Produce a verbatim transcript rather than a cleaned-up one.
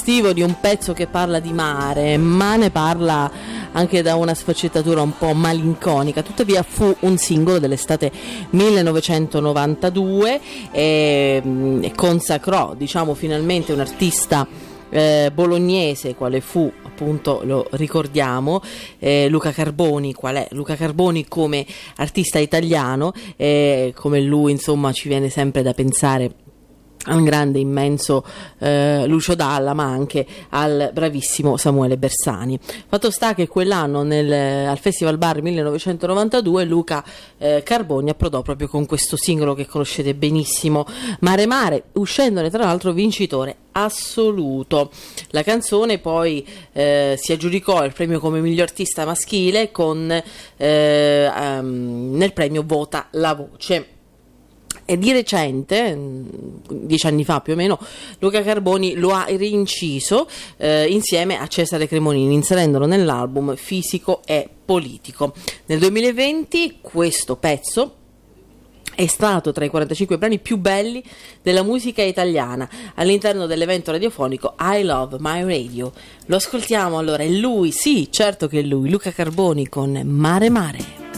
suggestivo di un pezzo che parla di mare, ma ne parla anche da una sfaccettatura un po' malinconica. Tuttavia fu un singolo dell'estate millenovecentonovantadue e, e consacrò, diciamo, finalmente un artista eh, bolognese quale fu, appunto, lo ricordiamo, eh, Luca Carboni. Qual è Luca Carboni come artista italiano? Eh, come lui, insomma, ci viene sempre da pensare a un grande, immenso eh, Lucio Dalla, ma anche al bravissimo Samuele Bersani. Fatto sta che quell'anno nel, al Festival Bar millenovecentonovantadue Luca eh, Carboni approdò proprio con questo singolo che conoscete benissimo, Mare Mare, uscendone tra l'altro vincitore assoluto. La canzone poi eh, si aggiudicò il premio come miglior artista maschile con eh, um, nel premio Vota la Voce. E di recente, dieci anni fa più o meno, Luca Carboni lo ha rinciso eh, insieme a Cesare Cremonini, inserendolo nell'album Fisico e Politico. Nel duemilaventi questo pezzo è stato tra i quarantacinque brani più belli della musica italiana all'interno dell'evento radiofonico I Love My Radio. Lo ascoltiamo allora, è lui, sì, certo che è lui, Luca Carboni con Mare Mare.